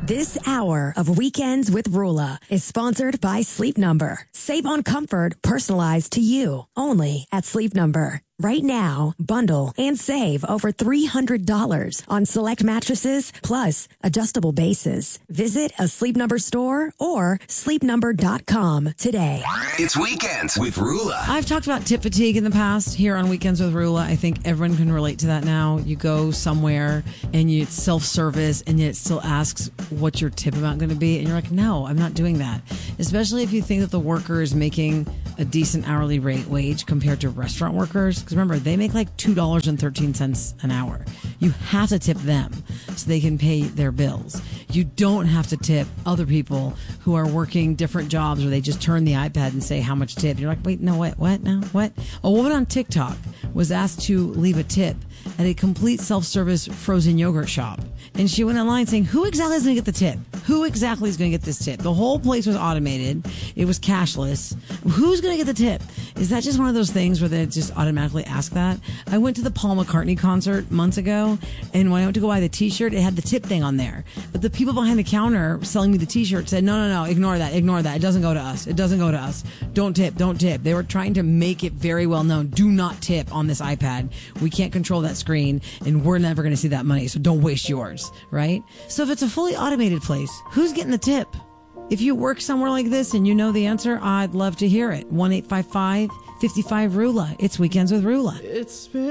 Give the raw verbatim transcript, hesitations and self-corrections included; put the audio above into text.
This hour of Weekends with Rula is sponsored by Sleep Number. Save on comfort personalized to you only at Sleep Number. Right now, bundle and save over three hundred dollars on select mattresses plus adjustable bases. Visit a Sleep Number store or sleep number dot com today. It's Weekends with Rula. I've talked about tip fatigue in the past here on Weekends with Rula. I think everyone can relate to that now. You go somewhere and you, it's self-service and yet it still asks what's your tip amount going to be. And you're like, no, I'm not doing that. Especially if you think that the worker is making a decent hourly rate wage compared to restaurant workers. Because remember, they make like two dollars and thirteen cents an hour. You have to tip them so they can pay their bills. You don't have to tip other people who are working different jobs where they just turn the iPad and say how much tip. You're like, wait, no, what, what, no, what? A woman on TikTok was asked to leave a tip at a complete self-service frozen yogurt shop. And she went online saying, who exactly is going to get the tip? Who exactly is going to get this tip? The whole place was automated. It was cashless. Who's going to get the tip? Is that just one of those things where they just automatically ask that? I went to the Paul McCartney concert months ago, and when I went to go buy the t-shirt, it had the tip thing on there. But the people behind the counter selling me the t-shirt said, no, no, no, ignore that, ignore that. It doesn't go to us. It doesn't go to us. Don't tip, don't tip. They were trying to make it very well known. Do not tip on this iPad. We can't control that screen, and we're never going to see that money, so don't waste yours, right? So if it's a fully automated place, who's getting the tip? If you work somewhere like this and you know the answer, I'd love to hear it. one eight five five, five five, R U L A. It's Weekends with Rula. It's been